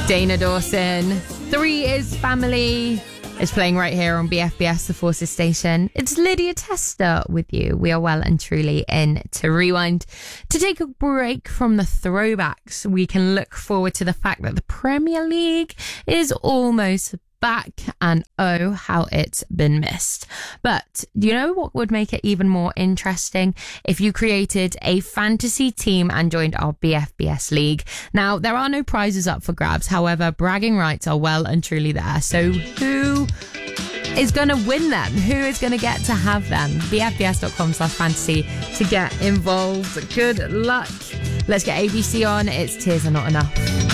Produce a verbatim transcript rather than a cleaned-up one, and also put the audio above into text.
Dana Dawson. Three is Family. It's playing right here on B F B S, the Forces station. It's Lydia Tester with you. We are well and truly in to Rewind. To take a break from the throwbacks, we can look forward to the fact that the Premier League is almost back, and oh, how it's been missed. But do you know what would make it even more interesting? If you created a fantasy team and joined our B F B S league. Now, there are no prizes up for grabs. However, bragging rights are well and truly there. So who is going to win them? Who is going to get to have them? B F B S dot com slash fantasy to get involved. Good luck. Let's get A B C on. It's Tears Are Not Enough.